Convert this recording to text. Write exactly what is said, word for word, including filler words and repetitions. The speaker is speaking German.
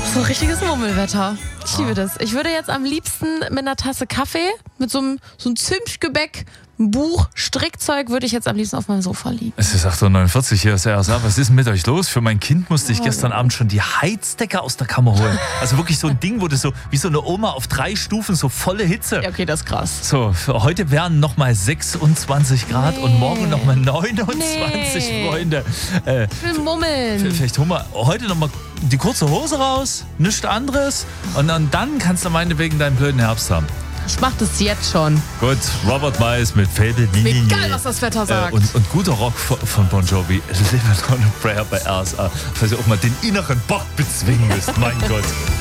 So richtiges Mummelwetter. Ich liebe das. Ich würde jetzt am liebsten mit einer Tasse Kaffee, mit so einem, so einem Zimtgebäck, ein Buch, Strickzeug, würde ich jetzt am liebsten auf meinem Sofa liegen. Es ist acht Uhr neunundvierzig, hier ist der R S A. Was ist denn mit euch los? Für mein Kind musste ich gestern Abend schon die Heizdecke aus der Kammer holen. Also wirklich so ein Ding, wo das so wie so eine Oma auf drei Stufen, so volle Hitze. Ja, okay, das ist krass. So, für heute wären nochmal sechsundzwanzig Grad Nee. und morgen nochmal neunundzwanzig, Nee. Freunde. Äh, Ich will mummeln. vielleicht holen wir heute nochmal die kurze Hose raus, nichts anderes. Und dann, dann kannst du meinetwegen deinen blöden Herbst haben. Ich mach das jetzt schon. Gut, Robert Miles mit Fable Mir egal, was das Wetter sagt. Äh, und, und guter Rock von, von Bon Jovi. Live on a Prayer bei R S A. Falls ihr auch mal den inneren Bock bezwingen müsst. Mein Gott.